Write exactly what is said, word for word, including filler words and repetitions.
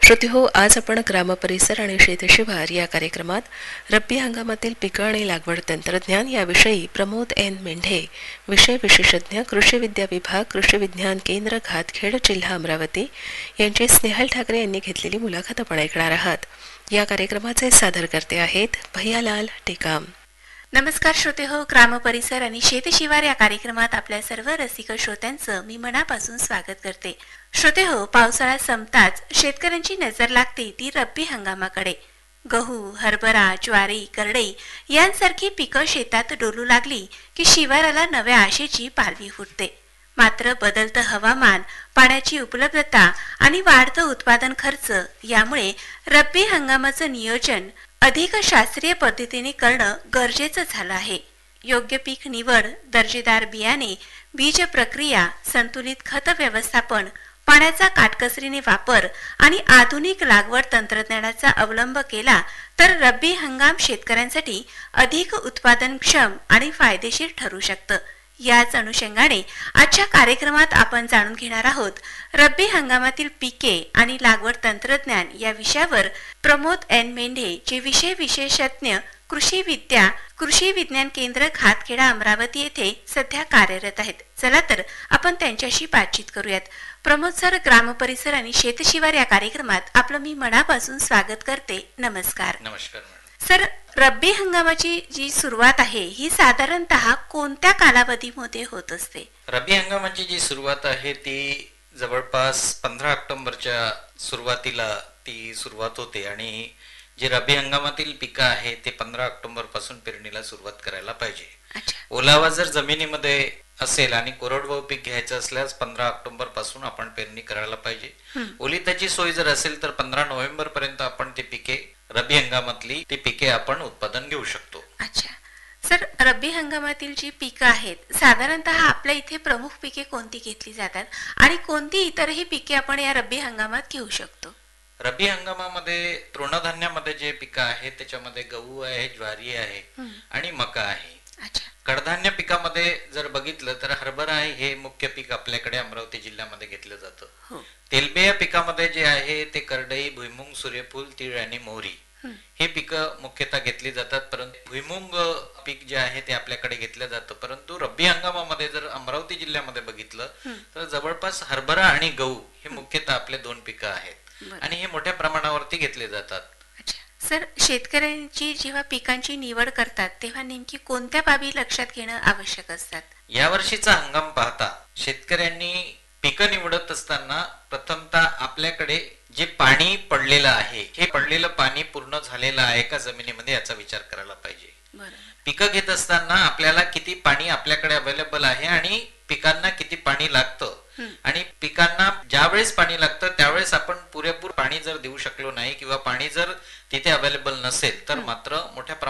श्रोतेहो, आज आपण ग्रामपरिसर आणि शेतशिवार या कार्यक्रमात रब्बी हंगामातील पिकं आणि लागवड तंत्रज्ञान याविषयी प्रमोद एन मेंढे, विषय विशेषज्ञ, कृषी विद्या विभाग, कृषी विज्ञान केंद्र, घातखेड, जिल्हा अमरावती यांची स्नेहल ठाकरे यांनी घेतलेली मुलाखत आपण ऐकणार आहात. या कार्यक्रमाचे सादरकर्ते आहेत भैयालाल टेकाम. नमस्कार श्रोतेहो, ग्रामपरिसर आणि शेतशिवार या कार्यक्रमात आपल्या सर्व रसिक श्रोत्यांचं मी मनापासून स्वागत करते. श्रोतेहो, पावसाळा संपताच शेतकऱ्यांची नजर लागते ती रब्बी हंगामाकडे. गहू, हरभरा, ज्वारी, करडई यांसारखी पिकं शेतात डोलू लागली की शिवाराला नव्या आशेची पालवी फुटते. मात्र बदलतं हवामान, पाण्याची उपलब्धता आणि वाढतं उत्पादन खर्च यामुळे रब्बी हंगामाचं नियोजन अधिक शास्त्रीय पद्धतीने करणं गरजेचं झालं आहे. योग्य पीक निवड, दर्जेदार बियाणे, बीज प्रक्रिया, संतुलित खत व्यवस्थापन, पाण्याचा काटकसरीने वापर आणि आधुनिक लागवड तंत्रज्ञानाचा अवलंब केला तर रब्बी हंगाम शेतकऱ्यांसाठी अधिक उत्पादनक्षम आणि फायदेशीर ठरू शकतं. याच अनुषंगाने आजच्या कार्यक्रमात आपण जाणून घेणार आहोत रब्बी हंगामातील पिके आणि लागवड तंत्रज्ञान या विषयावर प्रमोद एन मेंढे, जे विषय विशेषज्ञ, कृषी विद्या, कृषी विज्ञान केंद्र, घातखेडा, अमरावती येथे सध्या कार्यरत आहेत. चला तर आपण त्यांच्याशी बातचीत करूयात. प्रमोद सर, ग्रामपरिसर आणि शेतशिवार या कार्यक्रमात आपलं मी मनापासून स्वागत करते. नमस्कार. नमस्कार सर, रब्बी हंगामाची जी सुरुवात आहे ही साधारणतः कोणत्या कालावधीमध्ये होत असते? रब्बी हंगामाची जी सुरुवात आहे ती जवळपास पंधरा ऑक्टोबरच्या सुरुवातीला ती सुरुवात होते आणि जे रब्बी हंगामातील पिकं आहे ते पंधरा ऑक्टोबर पासून पेरणीला सुरुवात करायला पाहिजे. ओलावा जर जमिनीमध्ये असेल आणि कोरडवाहू पीक घ्यायचं असल्यास पंधरा ऑक्टोबर पासून आपण पेरणी करायला पाहिजे. ओलिताची सोय जर असेल तर पंधरा नोव्हेंबर पर्यंत आपण ते पिके, रब्बी हंगामातली ती पिके आपण उत्पादन घेऊ शकतो. अच्छा सर, रब्बी हंगामातील जी पिकं आहेत साधारणतः आपल्या इथे प्रमुख पिके कोणती घेतली जातात आणि कोणती इतरही पिके आपण या रब्बी हंगामात घेऊ शकतो? रब्बी हंगामामध्ये तृणधान्यामध्ये जे पिकं आहेत त्याच्यामध्ये गहू आहे, ज्वारी आहे आणि मका आहे. कडधान्य पिकामध्ये जर बघितलं तर हरभरा आहे हे मुख्य पीक आपल्याकडे अमरावती जिल्ह्यामध्ये घेतलं जातं. तेलबिया पिकामध्ये जे आहे ते करडई, भुईमुंग, सूर्यफूल, तीळ आणि मोहरी हे पिकं मुख्यतः घेतली जातात. परंतु भुईमुंग पीक जे आहे ते आपल्याकडे घेतलं जातं. परंतु रब्बी हंगामामध्ये जर अमरावती जिल्ह्यामध्ये बघितलं तर जवळपास हरभरा आणि गहू हे मुख्यतः आपले दोन पिकं आहेत आणि हे मोठ्या प्रमाणावरती घेतले जातात. सर, शेतकऱ्यांची जेव्हा पिकांची निवड करतात तेव्हा नेमकी कोणत्या बाबी लक्षात घेणं आवश्यक असतात? या वर्षीचा हंगाम पाहता शेतकऱ्यांनी पिकं निवडत असताना प्रथमतः आपल्याकडे जे पाणी पडलेलं आहे हे पडलेलं पाणी पूर्ण झालेलं आहे का जमिनीमध्ये याचा विचार करायला पाहिजे. पिकं घेत असताना आपल्याला किती पाणी आपल्याकडे अवेलेबल आहे आणि पिकांना किती पाणी लागतं आणि पिकांना ज्या वेळेस पाणी लागतं त्यावेळेस आपण पुरेपूर पाणी जर देऊ शकलो नाही किंवा पाणी जर तिथे अवेलेबल नसेल तर मात्र मोठ्या